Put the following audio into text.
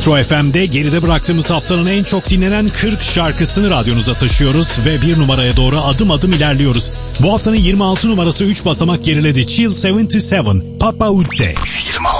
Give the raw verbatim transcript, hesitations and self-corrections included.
Metro F M'de geride bıraktığımız haftanın en çok dinlenen kırk şarkısını radyonuza taşıyoruz ve bir numaraya doğru adım adım ilerliyoruz. Bu haftanın yirmi altı numarası üç basamak geriledi. Chill yetmiş yedi, Papa Uche. yirmi